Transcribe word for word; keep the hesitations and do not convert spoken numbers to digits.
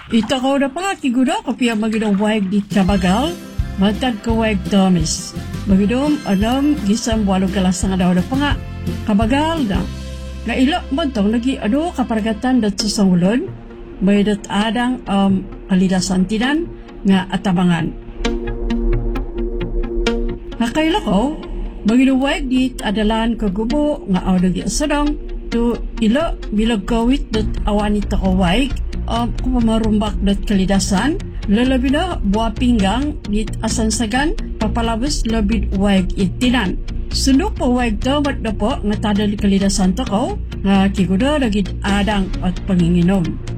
Ito ko na pa kigudo kapia maginawag di kabagal, matag kawag Thomas. Magidom anam gisam walo kalas nga daw na pa nga kabagal na. Nga ilo mo tong nagi ano kaparagatan dat sa sangulon, may dat adang um, kalidasan tinan nga atabangan. Nakailo ko, maginawag di adalan kagubo nga awag di asadong to ilo bilag kawit dat awanit kawag. Um, kung pamarumbak dat kalidasan, lalabi na buwa pinggang dit asansagan, papalabas labid wag itinan. Sundok po wag to, mat na po, nga tadal kalidasan to ko, nga kikuda lagid adang at panginginom.